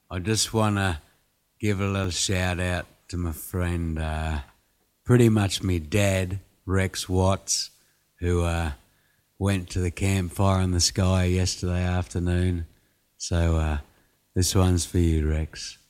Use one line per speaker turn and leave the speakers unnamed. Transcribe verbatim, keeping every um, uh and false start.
I just want to give a little shout out to my friend, uh, pretty much me dad, Rex Watts, who uh, went to the campfire in the sky yesterday afternoon. So uh, this one's for you, Rex.